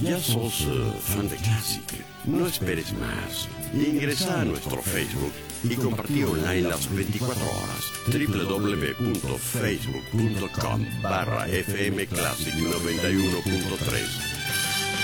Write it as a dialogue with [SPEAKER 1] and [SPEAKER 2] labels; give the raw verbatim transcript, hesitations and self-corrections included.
[SPEAKER 1] ¿Ya sos uh, fan de Classic? No esperes más. Ingresa a nuestro Facebook y compartí online las veinticuatro horas. doble u doble u doble u punto facebook punto com barra F M Classic noventa y uno punto tres.